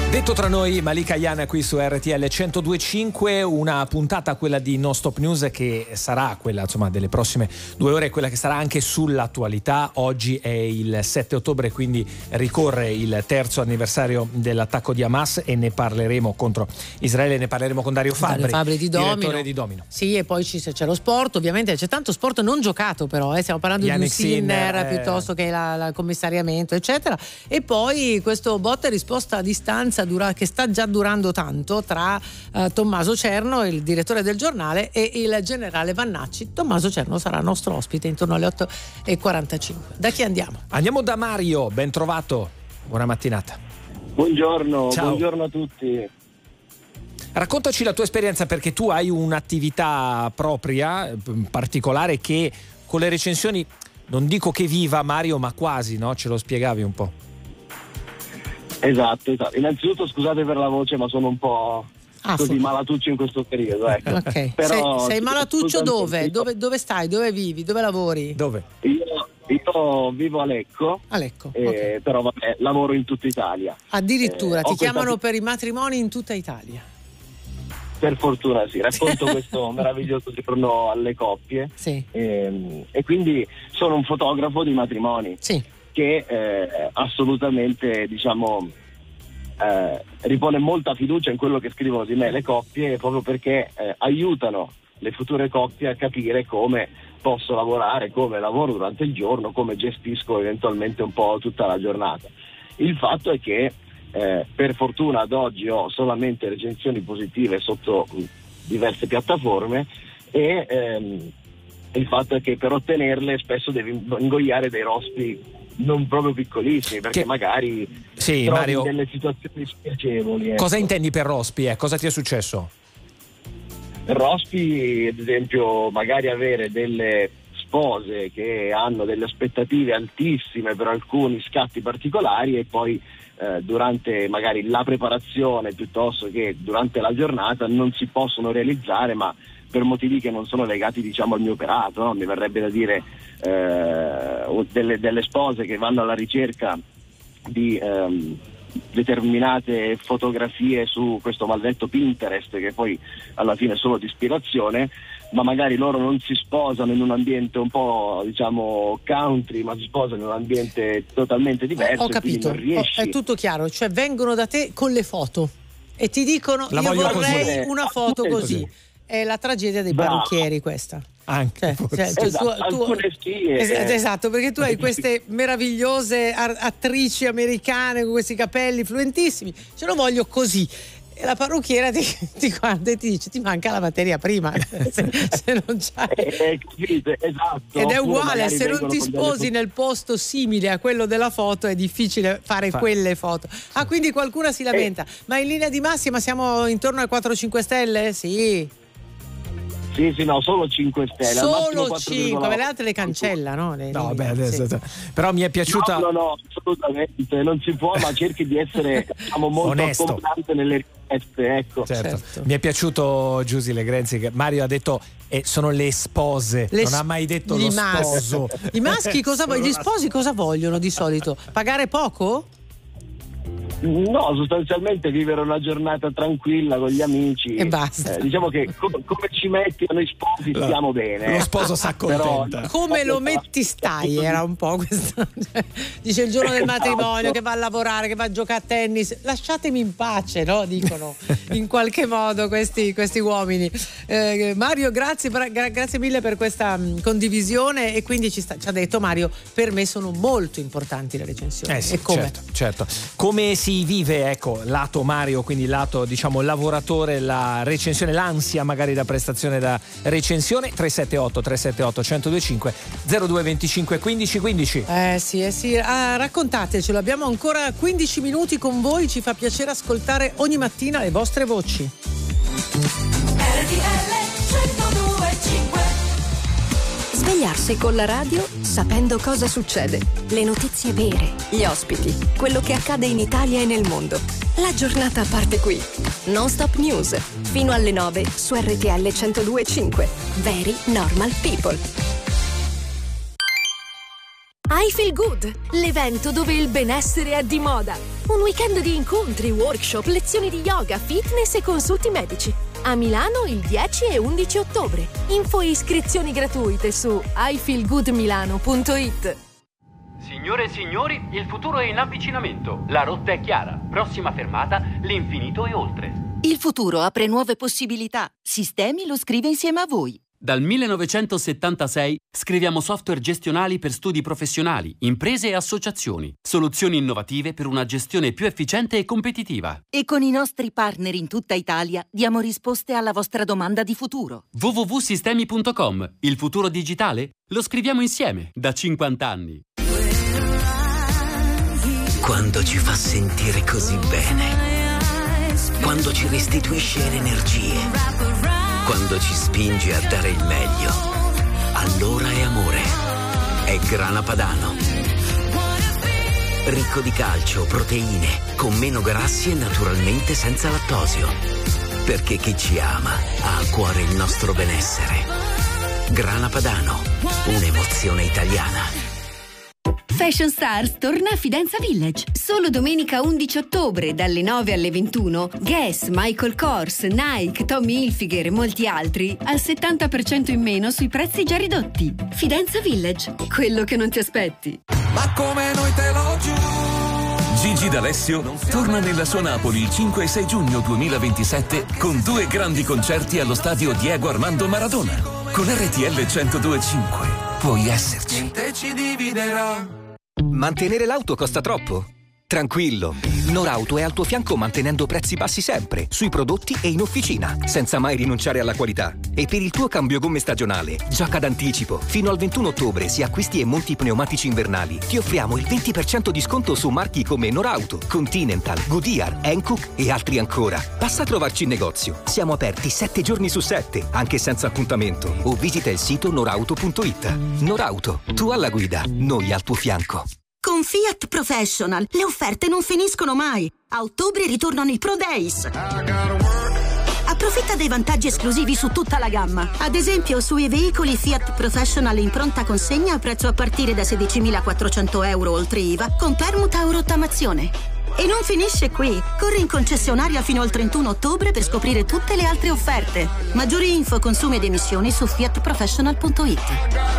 Detto tra noi, Malika Ayane qui su RTL 102.5, una puntata, quella di Non Stop News, che sarà quella, insomma, delle prossime 2 ore, quella che sarà anche sull'attualità. Oggi è il 7 ottobre, quindi ricorre il 3° anniversario dell'attacco di Hamas e ne parleremo contro Israele, ne parleremo con Dario Fabbri di Domino. Direttore di Domino. Sì, e poi c'è lo sport, ovviamente c'è tanto sport non giocato, però stiamo parlando di un Sinner piuttosto che il commissariamento, eccetera. E poi questo botta e risposta a distanza che sta già durando tanto tra Tommaso Cerno, il direttore del giornale, e il generale Vannacci. Tommaso Cerno sarà nostro ospite intorno alle 8:45. Da chi andiamo? Andiamo da Mario, ben trovato, buona mattinata. Buongiorno, ciao. Buongiorno a tutti. Raccontaci la tua esperienza, perché tu hai un'attività propria, particolare, che con le recensioni, non dico che viva Mario, ma quasi, no? Ce lo spiegavi un po'. Esatto. Innanzitutto scusate per la voce, ma sono un po' così malatuccio in questo periodo. Ecco. Okay. Però, sei malatuccio dove? Dove stai? Dove vivi? Dove lavori? Dove? Io vivo a Lecco, okay. Però vabbè, lavoro in tutta Italia. Addirittura ti chiamano per i matrimoni in tutta Italia? Per fortuna sì, racconto questo meraviglioso giorno alle coppie. Sì. E quindi sono un fotografo di matrimoni. Sì. Che assolutamente, diciamo, ripone molta fiducia in quello che scrivono di me le coppie, proprio perché aiutano le future coppie a capire come posso lavorare, come lavoro durante il giorno, come gestisco eventualmente un po' tutta la giornata. Il fatto è che per fortuna ad oggi ho solamente recensioni positive sotto diverse piattaforme e il fatto è che per ottenerle spesso devi ingoiare dei rospi non proprio piccolissimi, perché magari trovi Mario, delle situazioni spiacevoli. Cosa intendi per rospi? Cosa ti è successo? Rospi, ad esempio, magari avere delle spose che hanno delle aspettative altissime per alcuni scatti particolari e poi durante magari la preparazione piuttosto che durante la giornata non si possono realizzare, ma per motivi che non sono legati, diciamo, al mio operato, no? Mi verrebbe da dire delle spose che vanno alla ricerca di determinate fotografie su questo maledetto Pinterest, che poi alla fine è solo di ispirazione, ma magari loro non si sposano in un ambiente un po', diciamo, country, ma si sposano in un ambiente totalmente diverso. Ho capito, è tutto chiaro, cioè vengono da te con le foto e ti dicono io vorrei così. Una foto così. È la tragedia dei parrucchieri questa. Anche esatto, perché tu hai queste meravigliose attrici americane con questi capelli fluentissimi, ce lo voglio così, e la parrucchiera ti guarda e ti dice ti manca la materia prima se non c'hai. Esatto. Ed è uguale, se non ti sposi nel posto simile a quello della foto è difficile fare quelle foto. Quindi qualcuno si lamenta, ma in linea di massima siamo intorno ai 4-5 stelle? Sì, no, solo 5 stelle. Solo 5, le altre le cancella, no? Però mi è piaciuta. No, assolutamente, non si può, ma cerchi di essere, diciamo, molto accomodante nelle richieste, ecco. Certo. Mi è piaciuto Giusy Legrenzi, che Mario ha detto sono le spose, non ha mai detto lo sposo. I maschi cosa vogliono? Gli sposi cosa vogliono di solito? Pagare poco? No, sostanzialmente vivere una giornata tranquilla con gli amici e basta. Diciamo che come ci metti a noi sposi stiamo bene. Lo sposo s'accontenta. Come lo metti stai, era un po' questo. Dice il giorno del matrimonio che va a lavorare, che va a giocare a tennis, lasciatemi in pace, no? Dicono in qualche modo questi uomini. Mario, grazie mille per questa condivisione, e quindi ci ha detto Mario, per me sono molto importanti le recensioni. E come? Certo. Come si vive, ecco, lato Mario, quindi lato, diciamo, lavoratore, la recensione, l'ansia magari da prestazione da recensione? 378 1025 0225 15 15. Sì, raccontatecelo, abbiamo ancora 15 minuti con voi, ci fa piacere ascoltare ogni mattina le vostre voci. Svegliarsi con la radio sapendo cosa succede, le notizie vere, gli ospiti, quello che accade in Italia e nel mondo. La giornata parte qui. Non Stop News, fino alle 9 su RTL 102.5. Very Normal People. I Feel Good, l'evento dove il benessere è di moda. Un weekend di incontri, workshop, lezioni di yoga, fitness e consulti medici. A Milano il 10 e 11 ottobre. Info e iscrizioni gratuite su ifeelgoodmilano.it. Signore e signori, il futuro è in avvicinamento. La rotta è chiara. Prossima fermata, l'infinito e oltre. Il futuro apre nuove possibilità. Sistemi lo scrive insieme a voi. Dal 1976 scriviamo software gestionali per studi professionali, imprese e associazioni. Soluzioni innovative per una gestione più efficiente e competitiva. E con i nostri partner in tutta Italia diamo risposte alla vostra domanda di futuro. www.sistemi.com. Il futuro digitale lo scriviamo insieme da 50 anni. Quando ci fa sentire così bene, quando ci restituisce energie, quando ci spinge a dare il meglio, allora è amore. È Grana Padano. Ricco di calcio, proteine, con meno grassi e naturalmente senza lattosio. Perché chi ci ama ha a cuore il nostro benessere. Grana Padano, un'emozione italiana. Fashion Stars torna a Fidenza Village. Solo domenica 11 ottobre dalle 9 alle 21 Guess, Michael Kors, Nike, Tommy Hilfiger e molti altri al 70% in meno sui prezzi già ridotti. Fidenza Village, quello che non ti aspetti. Ma come noi te lo giuro. Gigi D'Alessio torna nella sua Napoli il 5 e 6 giugno 2027 con 2 grandi concerti allo stadio Diego Armando Maradona. Con RTL 102.5 puoi esserci. Niente ci dividerà. Mantenere l'auto costa troppo? Tranquillo, Norauto è al tuo fianco mantenendo prezzi bassi sempre, sui prodotti e in officina, senza mai rinunciare alla qualità. E per il tuo cambio gomme stagionale, gioca d'anticipo. Fino al 21 ottobre, se acquisti e monti pneumatici invernali, ti offriamo il 20% di sconto su marchi come Norauto, Continental, Goodyear, Hankook e altri ancora. Passa a trovarci in negozio. Siamo aperti 7 giorni su 7, anche senza appuntamento. O visita il sito norauto.it. Norauto, tu alla guida, noi al tuo fianco. Con Fiat Professional le offerte non finiscono mai. A ottobre ritornano i Pro Days. Approfitta dei vantaggi esclusivi su tutta la gamma. Ad esempio sui veicoli Fiat Professional in pronta consegna a prezzo a partire da 16.400 euro oltre IVA con permuta o rottamazione. E non finisce qui. Corri in concessionaria fino al 31 ottobre per scoprire tutte le altre offerte. Maggiori info, consumi ed emissioni su fiatprofessional.it.